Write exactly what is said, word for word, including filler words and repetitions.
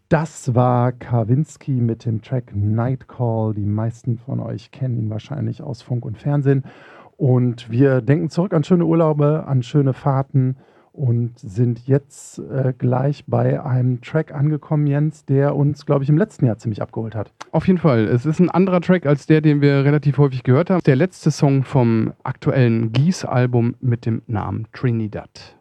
Das war Kawinski mit dem Track Nightcall. Die meisten von euch kennen ihn wahrscheinlich aus Funk und Fernsehen. Und wir denken zurück an schöne Urlaube, an schöne Fahrten und sind jetzt äh, gleich bei einem Track angekommen, Jens, der uns, glaube ich, im letzten Jahr ziemlich abgeholt hat. Auf jeden Fall. Es ist ein anderer Track als der, den wir relativ häufig gehört haben. Der letzte Song vom aktuellen Geese-Album mit dem Namen Trinidad.